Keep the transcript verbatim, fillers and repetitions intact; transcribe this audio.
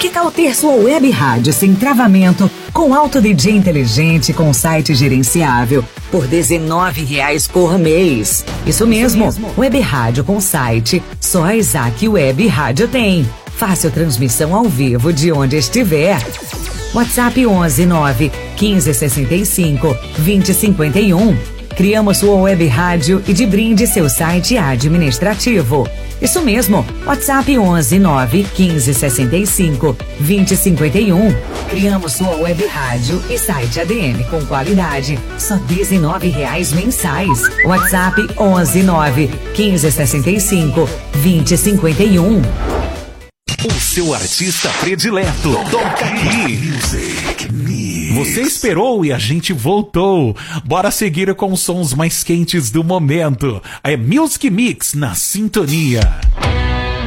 Que tal ter sua web rádio sem travamento, com alto D J inteligente, com site gerenciável, por dezenove reais por mês? Isso mesmo, Isso mesmo. Web rádio com site, só a Isaac Web Rádio tem. Fácil transmissão ao vivo de onde estiver. WhatsApp onze nove quinze sessenta e cinco vinte cinquenta e um. Criamos sua web rádio e de brinde seu site administrativo. Isso mesmo, WhatsApp onze nove quinze sessenta e cinco vinte cinquenta e um. Criamos sua web rádio e site A D M com qualidade, só dezenove reais mensais. WhatsApp onze nove quinze sessenta e cinco vinte cinquenta e um. O seu artista predileto toca aqui. Você esperou e a gente voltou. Bora seguir com os sons mais quentes do momento. É Music Mix na sintonia.